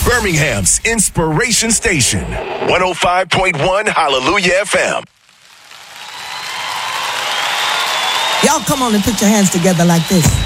Birmingham's Inspiration Station, 105.1 Hallelujah FM. Y'all come on and put your hands together like this.